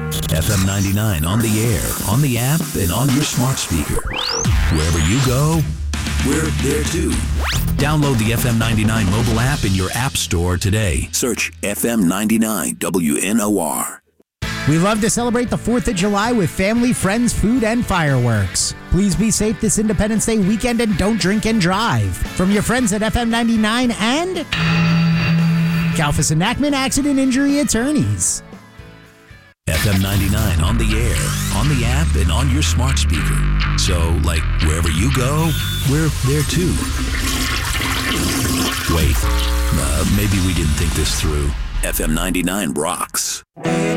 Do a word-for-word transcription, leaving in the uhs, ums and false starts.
F M ninety-nine on the air, on the app, and on your smart speaker. Wherever you go, we're there too. Download the F M ninety-nine mobile app in your app store today. Search F M ninety-nine W N O R. We love to celebrate the fourth of July with family, friends, food, and fireworks. Please be safe this Independence Day weekend and don't drink and drive. From your friends at F M ninety-nine and Kalfas and Nachman Accident Injury Attorneys. F M ninety-nine on the air, on the app, and on your smart speaker. So, like, wherever you go, we're there too. Wait, uh, maybe we didn't think this through. F M ninety-nine rocks.